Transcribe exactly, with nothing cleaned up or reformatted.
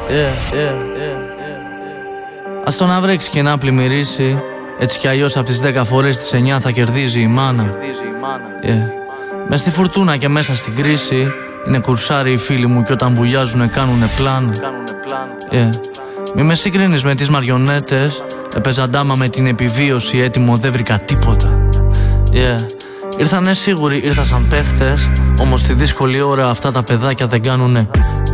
yeah, yeah, yeah. Ας το να βρέξει και να πλημμυρίσει, έτσι κι αλλιώς από τις δέκα φορές τις εννιά θα κερδίζει η μάνα. Yeah. Μες στη φουρτούνα και μέσα στην κρίση είναι κουρσάρι οι φίλοι μου κι όταν βουλιάζουνε κάνουνε πλάνο. Yeah. Μη με συγκρίνεις με τις μαριονέτες, έπαιζα ντάμα με την επιβίωση, έτοιμο δεν βρήκα τίποτα. Yeah. Ήρθανε σίγουροι, ήρθα σαν παίχτες, όμως στη δύσκολη ώρα αυτά τα παιδάκια δεν κάνουνε